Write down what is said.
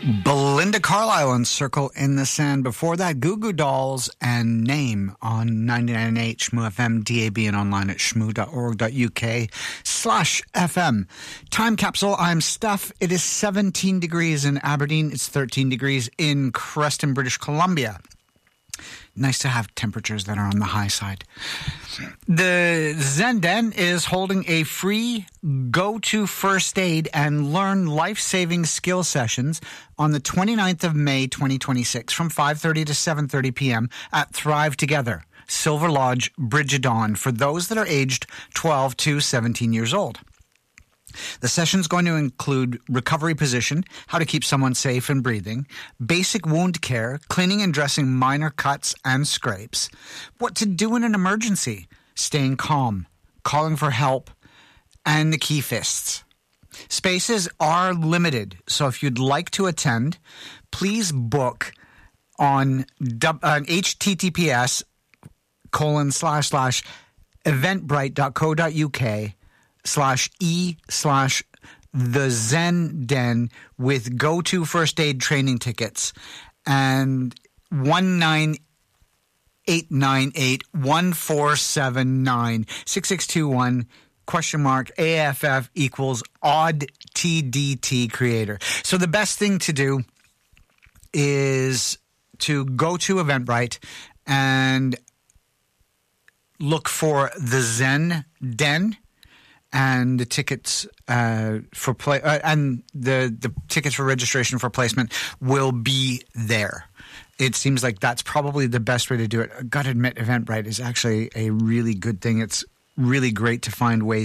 Belinda Carlisle and Circle in the Sand. Before that, Goo Goo Dolls and Name on 99.8 Shmoo FM, DAB, and online at shmoo.org.uk/FM. Time capsule. I'm Steph. It is 17 degrees in Aberdeen. It's 13 degrees in Creston, British Columbia. Nice to have temperatures that are on the high side. The Zen Den is holding a free go-to first aid and learn life-saving skill sessions on the 29th of May 2026 from 5:30 to 7:30 p.m. at Thrive Together, Silver Lodge, Bridge of Dawn, for those that are aged 12 to 17 years old. The session's going to include recovery position, how to keep someone safe and breathing, basic wound care, cleaning and dressing minor cuts and scrapes, what to do in an emergency, staying calm, calling for help, and the key fists. Spaces are limited, so if you'd like to attend, please book on https://eventbrite.co.uk/e/the Zen Den with go-to first aid training tickets and 198981479 AFF equals odd TDT creator. So the best thing to do is to go to Eventbrite and look for the Zen Den, and the tickets for play and the tickets for registration for placement will be there. It seems like that's probably the best way to do it. I got to admit, Eventbrite is actually a really good thing. It's really great to find ways